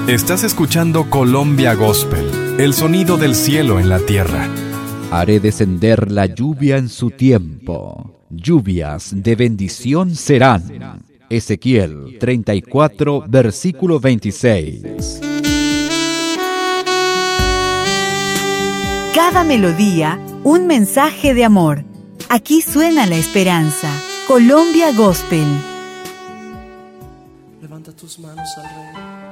Estás escuchando Colombia Gospel, el sonido del cielo en la tierra. Haré descender la lluvia en su tiempo. Lluvias de bendición serán. Ezequiel 34, versículo 26. Cada melodía, un mensaje de amor. Aquí suena la esperanza. Colombia Gospel. Levanta tus manos al Rey.